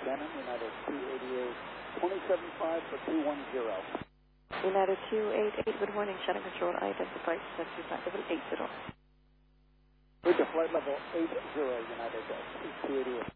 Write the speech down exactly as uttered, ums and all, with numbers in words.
Shannon, United two eighty-eight, twenty-seven five for two one zero. United two eighty-eight, good morning, Shannon Control, identified seven two five level eight zero. With the flight level eight zero, United two eighty-eight.